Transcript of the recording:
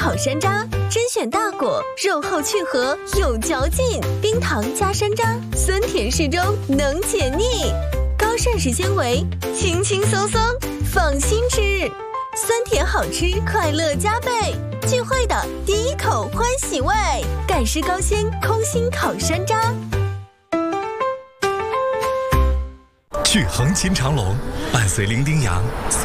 烤山楂，甄选大果，肉厚去核，有嚼劲。冰糖加山楂，酸甜适中，能解腻。高膳食纤维，轻轻松松，放心吃。酸甜好吃，快乐加倍。聚会的第一口欢喜味，盖世高鲜空心烤山楂。 去横琴长隆，伴随伶仃洋。